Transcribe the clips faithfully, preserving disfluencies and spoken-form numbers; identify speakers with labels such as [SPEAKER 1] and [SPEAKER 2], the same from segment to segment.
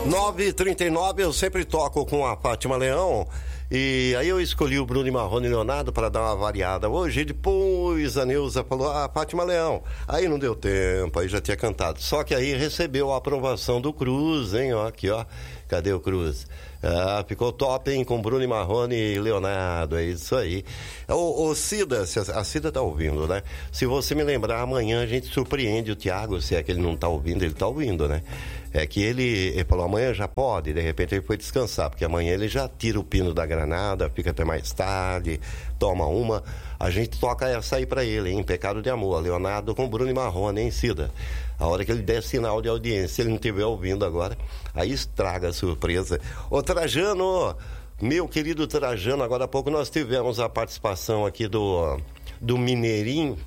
[SPEAKER 1] nove e trinta e nove, eu sempre toco com a Fátima Leão. E aí eu escolhi o Bruno Marrone e Leonardo para dar uma variada hoje. Depois a Neuza falou, ah, Fátima Leão. Aí não deu tempo, aí já tinha cantado. Só que aí recebeu a aprovação do Cruz, hein? Ó, aqui, ó. Cadê o Cruz? Ah, ficou top, hein? Com Bruno Marrone e Leonardo, é isso aí. Ô, ô Cida, a Cida tá ouvindo, né? Se você me lembrar, amanhã a gente surpreende o Thiago, se é que ele não tá ouvindo, ele tá ouvindo, né? É que ele, ele falou, amanhã já pode, de repente ele foi descansar, porque amanhã ele já tira o pino da granada, fica até mais tarde, toma uma. A gente toca essa aí pra ele, hein? Pecado de Amor, Leonardo com Bruno Marrone, hein, Cida? A hora que ele der sinal de audiência, se ele não estiver ouvindo agora, aí estraga a surpresa. Ô Trajano, meu querido Trajano, agora há pouco nós tivemos a participação aqui do... do Mineirinho,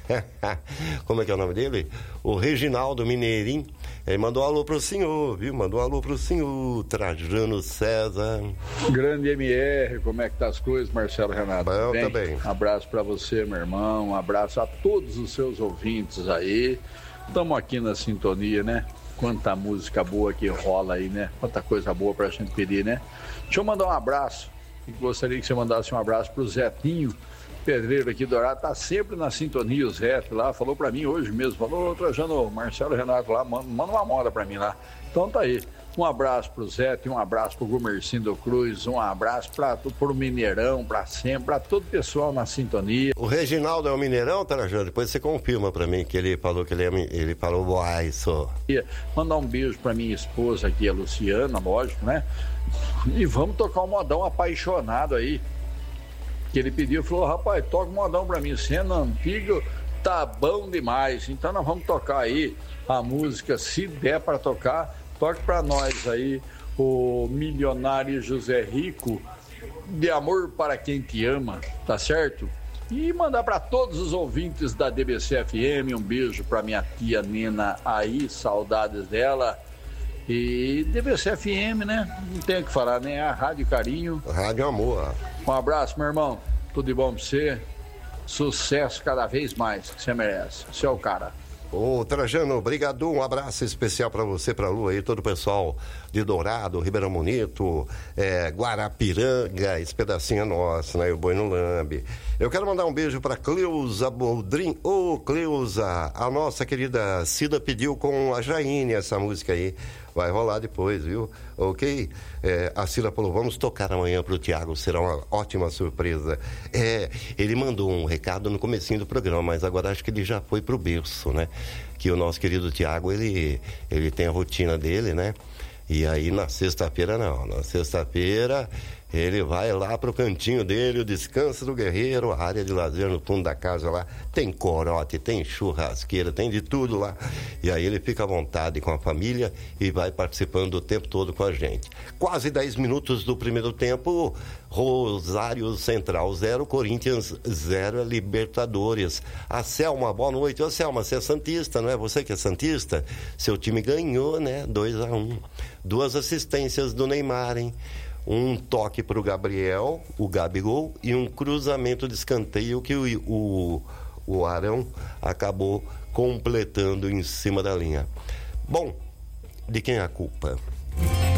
[SPEAKER 1] como é que é o nome dele? O Reginaldo Mineirinho, ele mandou um alô pro senhor, viu? Mandou um alô pro senhor, Trajano César.
[SPEAKER 2] Grande M R, como é que tá as coisas, Marcelo Renato?
[SPEAKER 1] Bom, tá bem.
[SPEAKER 2] Um abraço pra você, meu irmão, um abraço a todos os seus ouvintes aí. Estamos aqui na sintonia, né? Quanta música boa que rola aí, né? Quanta coisa boa pra gente pedir, né? Deixa eu mandar um abraço, e gostaria que você mandasse um abraço pro Zetinho, pedreiro aqui do Dourado, tá sempre na sintonia, o Zé lá, falou pra mim hoje mesmo, falou, Trajano, Marcelo Renato lá, manda, manda uma moda pra mim lá. Então tá aí, um abraço pro Zé, um abraço pro Gumercindo Cruz, um abraço pra, pro Mineirão, pra sempre, pra todo o pessoal na sintonia.
[SPEAKER 1] O Reginaldo é o Mineirão, Trajano? Depois você confirma pra mim que ele falou que ele, é, ele falou, uai, só.
[SPEAKER 2] Mandar um beijo pra minha esposa aqui, a Luciana, lógico, né? E vamos tocar um modão apaixonado aí. Que ele pediu, falou, rapaz, toca um modão pra mim, cena antiga, tá bom demais. Então nós vamos tocar aí a música, se der pra tocar, toque pra nós aí, o milionário José Rico, de Amor para Quem Te Ama, tá certo? E mandar pra todos os ouvintes da D B C F M, um beijo pra minha tia Nina aí, saudades dela. E D B C F M, né? Não tem o que falar, né? A Rádio Carinho.
[SPEAKER 1] Rádio Amor.
[SPEAKER 2] Um abraço, meu irmão. Tudo de bom pra você. Sucesso cada vez mais que você merece. Você é o cara.
[SPEAKER 1] Ô, Trajano, obrigado. Um abraço especial pra você, pra Lu aí, todo o pessoal de Dourado, Ribeirão Bonito, é, Guarapiranga, esse pedacinho é nosso, né? O Boi no Lambe. Eu quero mandar um beijo pra Cleusa Boldrin. Ô, Cleusa, a nossa querida Cida pediu com a Jaine essa música aí. Vai rolar depois, viu? Ok? É, a Cida falou, vamos tocar amanhã pro Thiago, será uma ótima surpresa. É, ele mandou um recado no comecinho do programa, mas agora acho que ele já foi pro berço, né? Que o nosso querido Thiago, ele, ele tem a rotina dele, né? E aí na sexta-feira não, na sexta-feira ele vai lá pro cantinho dele, o Descanso do Guerreiro, a área de lazer no fundo da casa lá, tem corote, tem churrasqueira, tem de tudo lá. E aí ele fica à vontade com a família e vai participando o tempo todo com a gente. Quase dez minutos do primeiro tempo, Rosário Central zero, Corinthians zero, Libertadores. A Selma, boa noite. Ô Selma, você é santista, não é? Você que é santista? Seu time ganhou, né? dois a um. Duas assistências do Neymar, hein? Um toque para o Gabriel, o Gabigol, e um cruzamento de escanteio que o, o, o Arão acabou completando em cima da linha. Bom, de quem é a culpa?